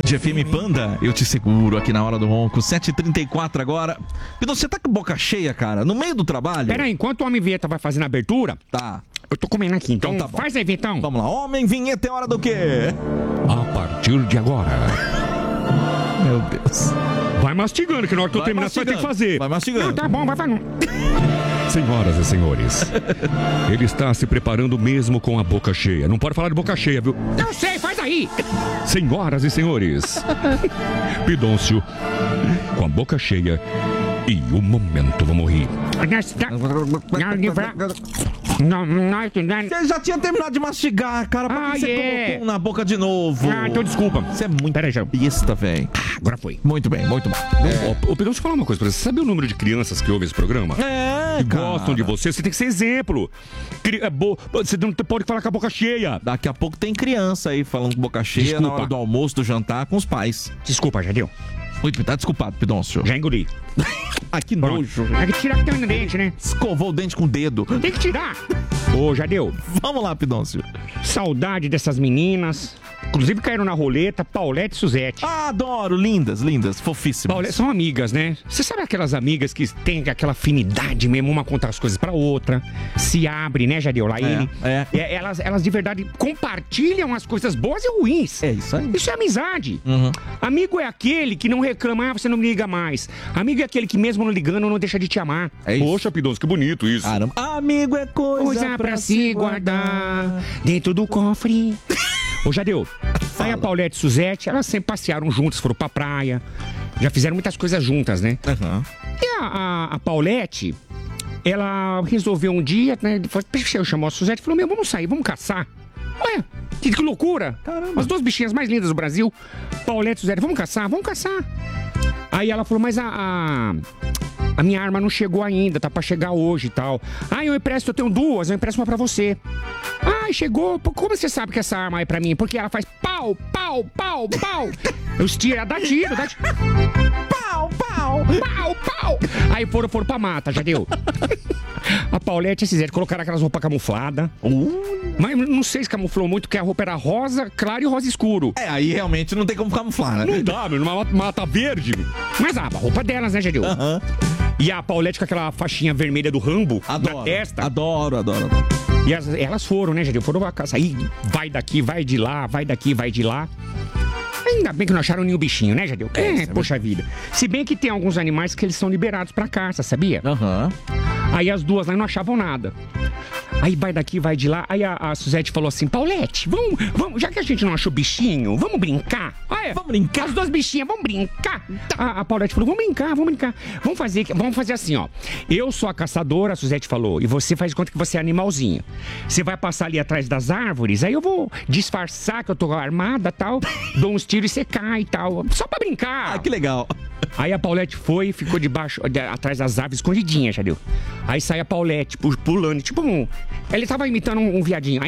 de FM Panda, eu te seguro aqui na Hora do Ronco, 7h34 agora. Pidão, você tá com boca cheia, cara, no meio do trabalho? Pera aí, enquanto o Homem Vinheta vai fazendo a abertura, tá. Eu tô comendo aqui, então tá bom. Faz aí, Vitão. Vamos lá, Homem Vinheta é hora do quê? A partir de agora. Meu Deus. Vai mastigando, que na hora que eu terminar você vai ter que fazer. Vai mastigando. Não, tá bom, vai fazendo. Senhoras e senhores, ele está se preparando mesmo com a boca cheia. Não pode falar de boca cheia, viu? Eu sei, faz aí. Senhoras e senhores, Pidoncio com a boca cheia e o momento vamos rir. Você já tinha terminado de mastigar, cara. Por que você colocou na boca de novo? Então desculpa. Você é muito besta, velho. Agora foi. Muito bem, muito bom. Ô, Pedro, deixa eu falar uma coisa pra você. Sabe o número de crianças que ouvem esse programa? Que gostam de você. Você tem que ser exemplo. Você não pode falar com a boca cheia. Daqui a pouco tem criança aí falando com boca cheia. Desculpa. Na hora do almoço, do jantar, com os pais. Desculpa, já deu. Muito, tá desculpado, Pidoncio. Já engoli. Ah, que nojo. É que tirar que tem no dente, né? Escovou o dente com o dedo. Tem que tirar. Ô, já deu. Vamos lá, Pidoncio. Saudade dessas meninas. Inclusive caíram na roleta, Paulette e Suzete. Ah, adoro, lindas, lindas, fofíssimas. Paulette, são amigas, né? Você sabe aquelas amigas que têm aquela afinidade mesmo, uma contar as coisas pra outra, se abre, né, Jadeu? Lá elas de verdade compartilham as coisas boas e ruins. É isso aí. Isso é amizade. Uhum. Amigo é aquele que não reclama, você não me liga mais. Amigo é aquele que mesmo não ligando não deixa de te amar. É isso. Poxa, Pidoncio, que bonito isso. Caramba. Amigo é coisa pra se guardar dentro do cofre. Ô, Jadeu, aí a Paulette e Suzete, elas sempre passearam juntas, foram pra praia. Já fizeram muitas coisas juntas, né? Uhum. E a Paulette, ela resolveu um dia, né? Chamou a Suzete e falou: meu, vamos sair, vamos caçar. Olha, que loucura. Caramba. As duas bichinhas mais lindas do Brasil. Paulette e Suzete, vamos caçar, vamos caçar. Aí ela falou: mas a minha arma não chegou ainda, tá pra chegar hoje e tal. Ah, eu tenho duas, eu empresto uma pra você. Ah, chegou. Como você sabe que essa arma é pra mim? Porque ela faz pau, pau, pau, pau. Eu tiro, dá tiro. Pau, pau, pau, pau. Aí foram pra mata, já deu. A Paulette e a Suzete colocaram aquelas roupas camufladas. Mas não sei se camuflou muito, porque a roupa era rosa claro e rosa escuro. Aí realmente não tem como camuflar, né? Não dá, meu, numa mata verde. Mas a roupa delas, né, Jadeu? Aham. E a Paulette com aquela faixinha vermelha do Rambo na testa. Adoro. E elas foram, né, Jadeu? Foram pra casa. Aí vai daqui, vai de lá, vai daqui, vai de lá. Ainda bem que não acharam nenhum bichinho, né, Jadeu? Poxa vida. Se bem que tem alguns animais que eles são liberados pra caça, sabia? Aham. Aí as duas lá não achavam nada. Aí vai daqui, vai de lá. Aí a Suzete falou assim: Paulette, vamos, já que a gente não achou bichinho, vamos brincar? Vamos brincar? As duas bichinhas, vamos brincar? A Paulette falou: vamos brincar. Vamos fazer assim, ó. Eu sou a caçadora, a Suzete falou, e você faz de conta que você é animalzinho. Você vai passar ali atrás das árvores, aí eu vou disfarçar que eu tô armada e tal, dou uns tiros e você cai e tal. Só pra brincar. Ah, que legal. Aí a Paulette foi e ficou atrás das árvores, escondidinha, já deu. Aí sai a Paulette pulando, tipo ele tava imitando um viadinho.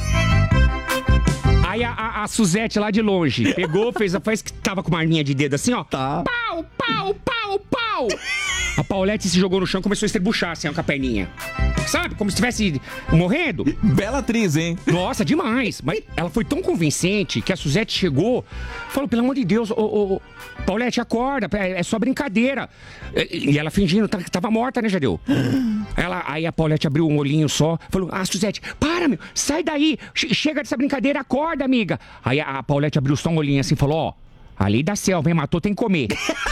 Aí a Suzete lá de longe pegou, fez que tava com uma arminha de dedo assim, ó. Tá. Pau, pau, pau, pau. A Paulette se jogou no chão e começou a estrebuchar assim, ó, com a perninha. Sabe? Como se estivesse morrendo. Bela atriz, hein? Nossa, demais. Mas ela foi tão convincente que a Suzete chegou, falou: pelo amor de Deus, Paulette, acorda, é só brincadeira. E ela fingindo que tava morta, né, Jadeu? Aí a Paulette abriu um olhinho só, falou: Suzete, para, meu, sai daí, chega dessa brincadeira, acorda, amiga. Aí a Paulette abriu só um olhinho assim e falou: ó, ali da selva, hein, matou, tem que comer.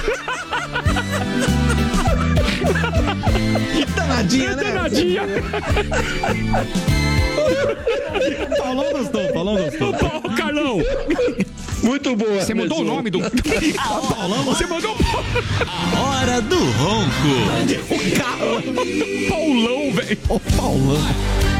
Que danadinha, né? Danadinha. Paulão gostou. Carlão. Muito boa. Você mandou o nome do... Paulão, você mandou... A Hora do Ronco. O Paulão, velho. O Paulão.